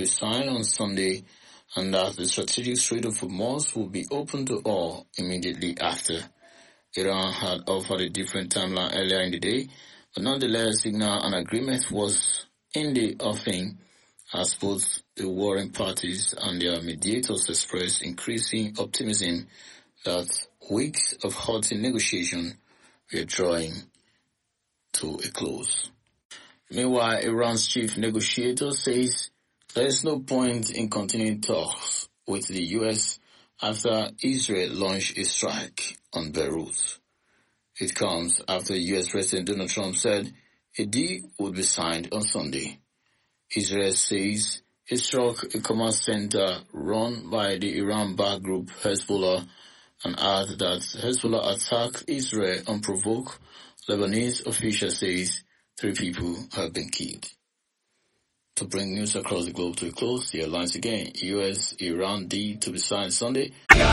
signed on Sunday, and that the strategic Strait of Hormuz will be open to all immediately after. Iran had offered a different timeline earlier in the day, but nonetheless signaled an agreement was in the offing as both the warring parties and their mediators expressed increasing optimism that weeks of hot negotiation were drawing to a close. Meanwhile, Iran's chief negotiator says there is no point in continuing talks with the U.S. after Israel launched a strike on Beirut. It comes after U.S. President Donald Trump said a deal would be signed on Sunday. Israel says it struck a command center run by the Iran-backed group Hezbollah and added that Hezbollah attacked Israel unprovoked. Lebanese official says 3 people have been killed. To bring news across the globe to a close, the headlines again. U.S.-Iran deal to be signed Sunday.